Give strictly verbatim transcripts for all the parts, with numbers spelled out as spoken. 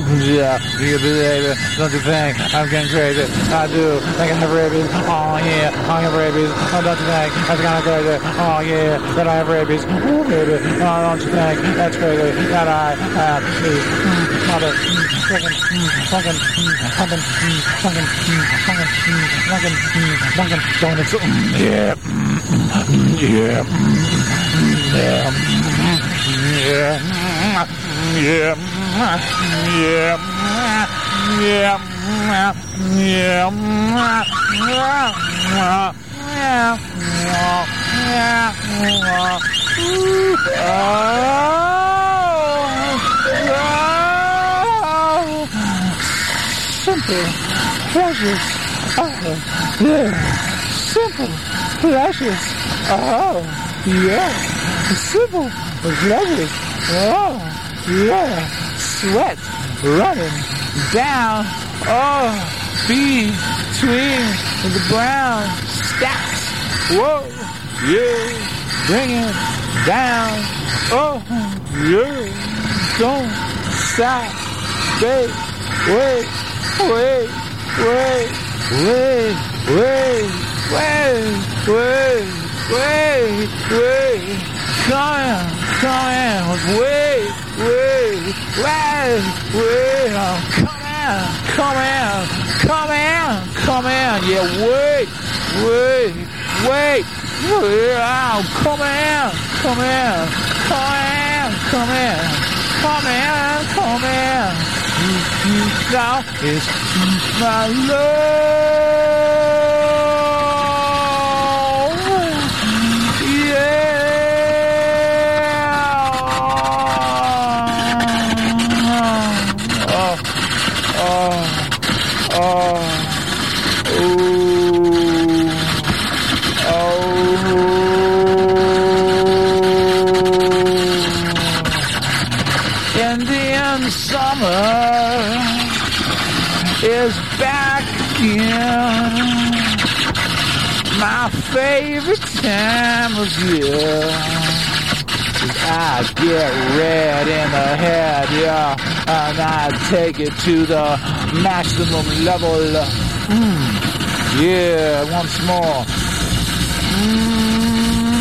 Yeah, you baby, don't you think I'm getting crazy? I do. I can have rabies. Oh yeah, I have rabies. Oh, don't you think that's kind of crazy? Oh yeah, that I have rabies. Oh baby, oh, don't you think that's crazy that I have these mother freaking fucking fucking fucking fucking fucking fucking donuts? Yeah, yeah, yeah, yeah, yeah. Yeah, yeah, yeah, simple pleasures. Oh, yeah, simple pleasures. Oh, yeah, simple pleasures. Oh, yeah. Sweat running down, oh, between the brown stacks. Whoa, yeah, bring it down. Oh, yeah, don't stop, babe. Wait, wait, wait, wait, wait, wait, wait, wait, wait. Come in, come in, wait. Wait, wait, wait, oh, come in, come in, come in, come in, yeah, wait, wait, wait, wait, oh, come in, come in, come in, come in, come in, come in, you, you now is my love, yeah. Indian summer is back again, my favorite time of year. I get red in the head, yeah, and I take it to the maximum level. Mm, yeah, once more. Mm.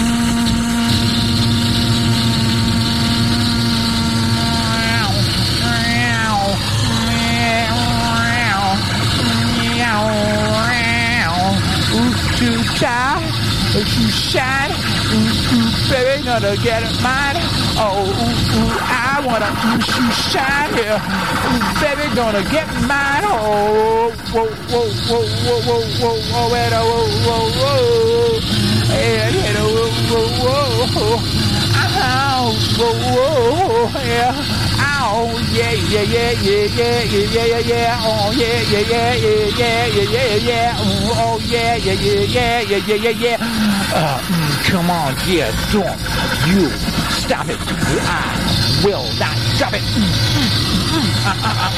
Too tight, too shiny, ooh, ooh, baby, gonna get it mine. Oh, ooh, ooh, I wanna, ooh, too shiny, ooh, baby, gonna get mine. Oh, whoa, whoa, whoa, whoa, whoa, whoa, whoa, whoa, whoa, whoa, whoa, yeah, yeah, whoa, whoa, whoa, ow, whoa, whoa, yeah. Oh yeah yeah yeah yeah yeah yeah yeah yeah oh yeah yeah yeah yeah yeah yeah yeah yeah oh yeah yeah yeah yeah yeah yeah yeah yeah uh, mm, come on, yeah, don't you stop it, I will not stop it. Mm, mm, mm, uh, uh, uh.